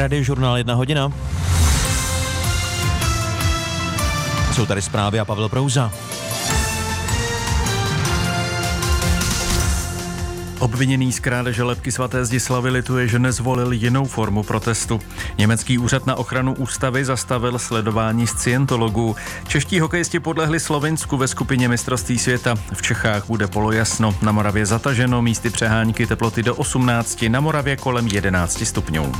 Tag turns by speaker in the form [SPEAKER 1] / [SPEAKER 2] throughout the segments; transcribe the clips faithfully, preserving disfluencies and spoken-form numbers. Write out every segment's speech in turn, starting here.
[SPEAKER 1] Radiožurnál jedna hodina. Jsou tady zprávy a Pavel Prouza.
[SPEAKER 2] Obviněný z krádeže lebky svaté Zdislavy lituje, že nezvolil jinou formu protestu. Německý úřad na ochranu ústavy zastavil sledování scientologů. Čeští hokejisti podlehli Slovinsku ve skupině mistrovství světa. V Čechách bude polojasno, na Moravě zataženo, místy přehánky teploty do osmnácti, na Moravě kolem jedenácti stupňů.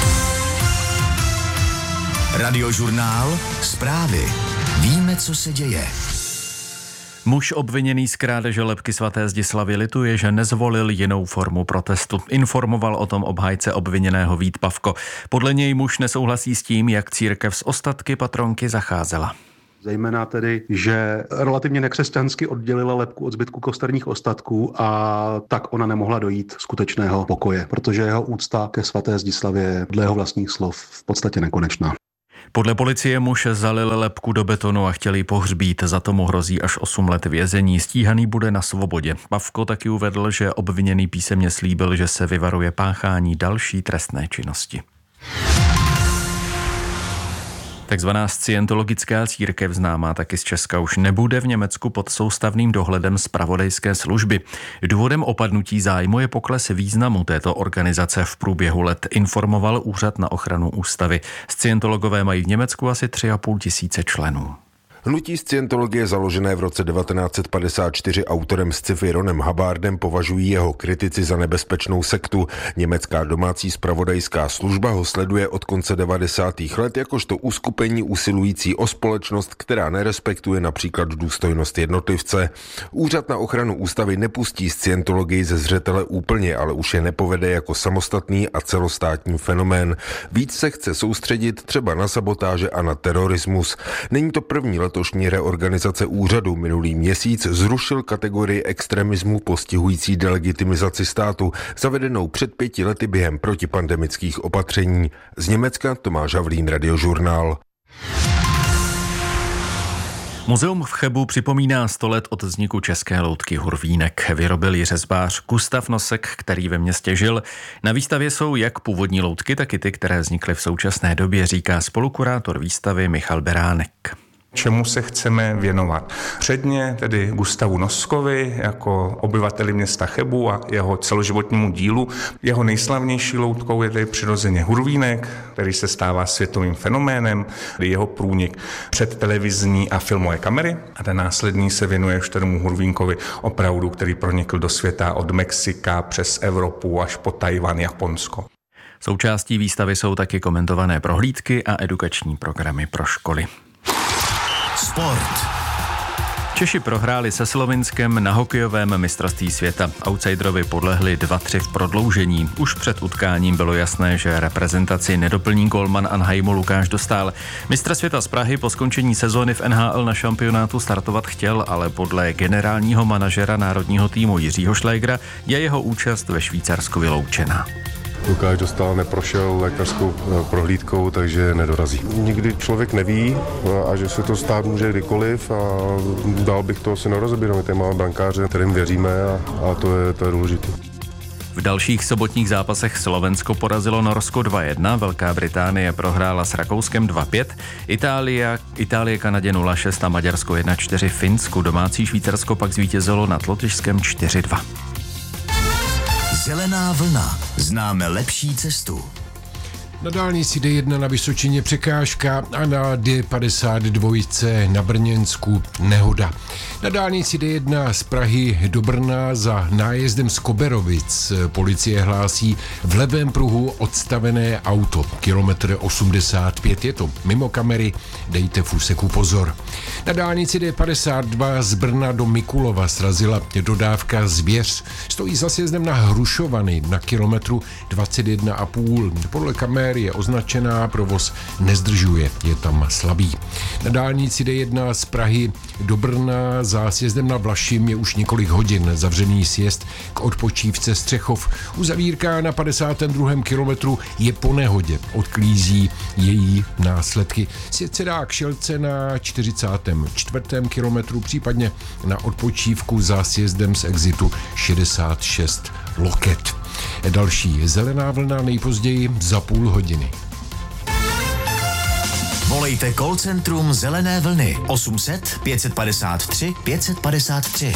[SPEAKER 3] Radiožurnál, zprávy. Víme, co se děje.
[SPEAKER 2] Muž obviněný z krádeže lebky svaté Zdislavy lituje, že nezvolil jinou formu protestu. Informoval o tom obhájce obviněného Vít Pavko. Podle něj muž nesouhlasí s tím, jak církev s ostatky patronky zacházela.
[SPEAKER 4] Zejména tedy, že relativně nekřesťansky oddělila lebku od zbytku kosterních ostatků a tak ona nemohla dojít skutečného pokoje, protože jeho úcta ke svaté Zdislavě je dle jeho vlastních slov v podstatě nekonečná.
[SPEAKER 2] Podle policie muž zalil lebku do betonu a chtěl ji pohřbít, za to mu hrozí až osm let vězení. Stíhaný bude na svobodě. Pavko taky uvedl, že obviněný písemně slíbil, že se vyvaruje páchání další trestné činnosti. Takzvaná scientologická církev, známá taky z Česka, už nebude v Německu pod soustavným dohledem zpravodajské služby. Důvodem opadnutí zájmu je pokles významu této organizace v průběhu let, informoval Úřad na ochranu ústavy. Scientologové mají v Německu asi tři a půl tisíce členů.
[SPEAKER 5] Hnutí scientologie založené v roce devatenáct set padesát čtyři autorem sci-fi Ronem Hubbardem považují jeho kritici za nebezpečnou sektu. Německá domácí zpravodajská služba ho sleduje od konce devadesátých let jakožto uskupení usilující o společnost, která nerespektuje například důstojnost jednotlivce. Úřad na ochranu ústavy nepustí scientologii ze zřetele úplně, ale už je nepovede jako samostatný a celostátní fenomén. Víc se chce soustředit třeba na sabotáže a na terorismus. Není to první let letošní reorganizace úřadu. Minulý měsíc zrušil kategorii extremismu postihující delegitimizaci státu, zavedenou před pěti lety během protipandemických opatření. Z Německa Tomáš Havlín, Radiožurnál.
[SPEAKER 2] Muzeum v Chebu připomíná sto let od vzniku české loutky Hurvínek. Vyrobil ji řezbář Gustav Nosek, který ve městě žil. Na výstavě jsou jak původní loutky, tak i ty, které vznikly v současné době, říká spolukurátor výstavy Michal Beránek.
[SPEAKER 6] Čemu se chceme věnovat? Předně tedy Gustavu Noskovi jako obyvateli města Chebu a jeho celoživotnímu dílu. Jeho nejslavnější loutkou je tedy přirozeně Hurvínek, který se stává světovým fenoménem, jeho průnik před televizní a filmové kamery. A ten následný se věnuje už tomu Hurvínkovi opravdu, který pronikl do světa od Mexika přes Evropu až po Tajvan, Japonsko.
[SPEAKER 2] Součástí výstavy jsou taky komentované prohlídky a edukační programy pro školy.
[SPEAKER 3] Sport.
[SPEAKER 2] Češi prohráli se Slovinskem na hokejovém mistrovství světa. Outsiderovi podlehli dva tři v prodloužení. Už před utkáním bylo jasné, že reprezentaci nedoplní golman Anheimu Lukáš Dostál. Mistr světa z Prahy po skončení sezóny v N H L na šampionátu startovat chtěl, ale podle generálního manažera národního týmu Jiřího Šlégera je jeho účast ve Švýcarsku vyloučena.
[SPEAKER 7] Lukáš Dostál neprošel lékařskou prohlídkou, takže nedorazí. Nikdy člověk neví a že se to stát může kdykoliv a dál bych to asi nerozebíral. My tady máme brankáře, kterým věříme a, a to je, to je důležité.
[SPEAKER 2] V dalších sobotních zápasech Slovensko porazilo Norsko dva jedna, Velká Británie prohrála s Rakouskem dva pět, Itálie, Itálie Kanadě nula šest a Maďarsko jedna čtyři Finsku. Domácí Švýcarsko pak zvítězilo nad Lotyšskem čtyři dva.
[SPEAKER 3] Zelená vlna. Známe lepší cestu.
[SPEAKER 8] Na dálnici D jedna na Vysočině překážka a na D padesát dva na Brněnsku nehoda. Na dálnici D jedna z Prahy do Brna za nájezdem z Koberovic policie hlásí v levém pruhu odstavené auto. Kilometr osmdesát pět je to mimo kamery, dejte v úseku pozor. Na dálnici D padesát dva z Brna do Mikulova srazila dodávka Zvěř. Stojí za sjezdem na Hrušovany na kilometru dvacet jedna a půl. Podle kamer je označená, provoz nezdržuje, je tam slabý. Na dálnici D jedna z Prahy do Brna za sjezdem na Vlašim je už několik hodin zavřený sjezd k odpočívce Střechov. Uzavírka na padesátém druhém kilometru je po nehodě, odklízí její následky. Sjezd se dá k Šelce na čtyřicátém čtvrtém kilometru, případně na odpočívku za sjezdem z exitu šedesát šest Loket. Další zelená vlna nejpozději za půl hodiny.
[SPEAKER 3] Volejte call centrum Zelené vlny osm set pět padesát tři pět padesát tři.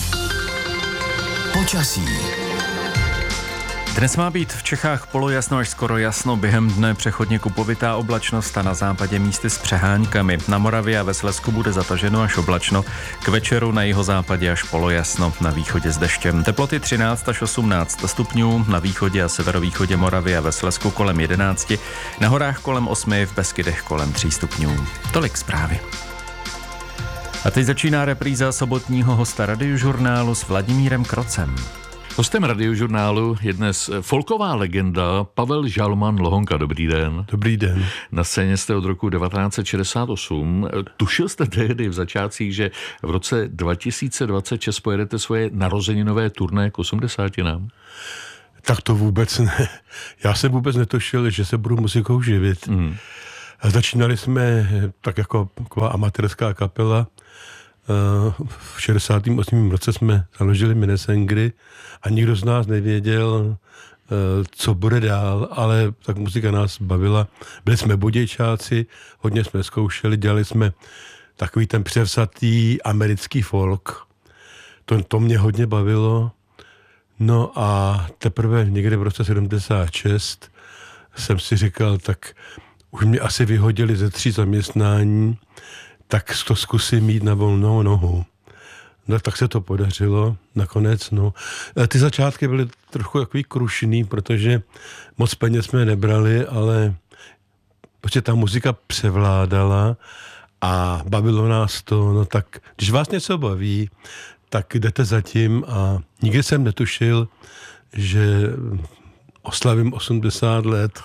[SPEAKER 3] Počasí.
[SPEAKER 2] Dnes má být v Čechách polojasno až skoro jasno, během dne přechodně kupovitá oblačnost a na západě místy s přeháňkami. Na Moravě a ve Slezsku bude zataženo až oblačno, k večeru na jihozápadě až polojasno, na východě s deštěm. Teploty třináct až osmnáct stupňů, na východě a severovýchodě Moravy a ve Slezsku kolem jedenáct, na horách kolem osmi, v Beskydech kolem tří stupňů. Tolik zprávy. A teď začíná repríza sobotního hosta Radiožurnálu s Vladimírem Krocem.
[SPEAKER 9] Hostem Radiožurnálu je dnes folková legenda Pavel Žalman Lohonka. Dobrý den.
[SPEAKER 10] Dobrý den.
[SPEAKER 9] Na scéně jste od roku devatenáct set šedesát osm. Tušil jste tehdy v začátcích, že v roce dva tisíce dvacet šest pojedete svoje narozeninové turné k osmdesátinám?
[SPEAKER 10] Tak to vůbec ne. Já jsem vůbec netušil, že se budu muzikou živit. Mm. Začínali jsme tak jako taková amatérská kapela. V šedesátém osmém roce jsme založili Minnesengry a nikdo z nás nevěděl, co bude dál, ale tak muzika nás bavila. Byli jsme budějčáci, hodně jsme zkoušeli, dělali jsme takový ten převzatý americký folk. To, to mě hodně bavilo. No a teprve někde v roce sedmdesát šest jsem si říkal, tak už mě asi vyhodili ze tří zaměstnání, tak to zkusím mít na volnou nohu. No, tak se to podařilo nakonec. No. Ty začátky byly trochu takový krušný, protože moc peněz jsme nebrali, ale prostě ta muzika převládala a bavilo nás to. No tak, když vás něco baví, tak jdete za tím a nikdy jsem netušil, že oslavím osmdesát let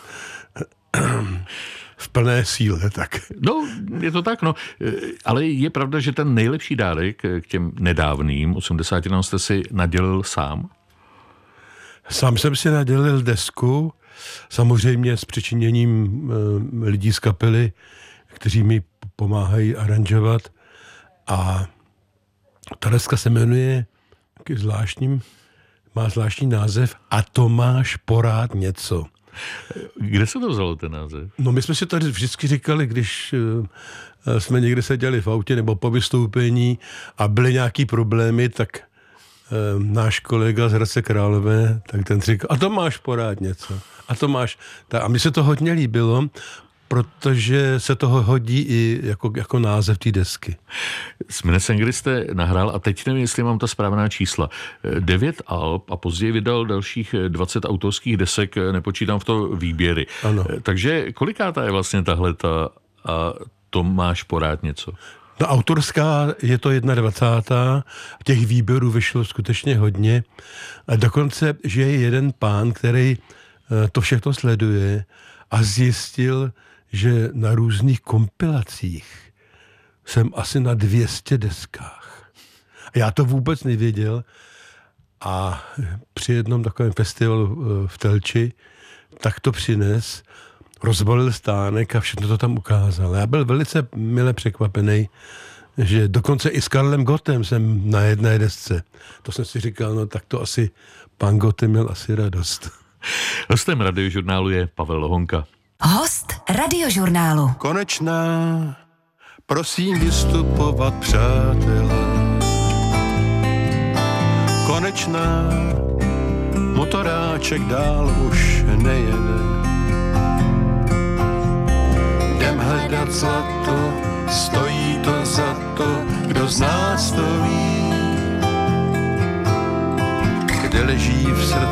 [SPEAKER 10] v plné síle, tak.
[SPEAKER 9] No, je to tak, no. Ale je pravda, že ten nejlepší dárek k těm nedávným osmdesátinám jste si nadělil sám?
[SPEAKER 10] Sám jsem si nadělil desku, samozřejmě s přičiněním e, lidí z kapely, kteří mi pomáhají aranžovat. A ta deska se jmenuje zvláštním, má zvláštní název A to máš porád něco.
[SPEAKER 9] Kde se to vzalo, ten název?
[SPEAKER 10] No my jsme si to vždycky říkali, když uh, jsme někde seděli v autě nebo po vystoupení a byly nějaký problémy, tak uh, náš kolega z Hradce Králové, tak ten říkal, a to máš porád něco. A to máš. A mně se to hodně líbilo, protože se toho hodí i jako, jako název té desky.
[SPEAKER 9] S Minnesengry jste nahrál, a teď nevím, jestli mám ta správná čísla, devět alb a později vydal dalších dvacet autorských desek, nepočítám v to výběry.
[SPEAKER 10] Ano.
[SPEAKER 9] Takže kolikátá je vlastně tahleta A to máš porád něco?
[SPEAKER 10] No autorská je to dvacátá jedna. Těch výběrů vyšlo skutečně hodně. A dokonce, že je jeden pán, který to všechno sleduje a zjistil, že na různých kompilacích jsem asi na dvě stě deskách. A já to vůbec nevěděl a při jednom takovém festivalu v Telči tak to přines, rozbalil stánek a všechno to tam ukázal. Já byl velice mile překvapený, že dokonce i s Karlem Gottem jsem na jedné desce. To jsem si říkal, no tak to asi pan Gott měl asi radost.
[SPEAKER 9] Hostem Radiožurnálu je Pavel Lohonka.
[SPEAKER 11] Host Radiožurnálu.
[SPEAKER 12] Konečná, prosím vystupovat, přátelé. Konečná, motoráček dál už nejede. Jdem hledat zlato, stojí to za to, kdo z nás to ví. Kde leží v srdci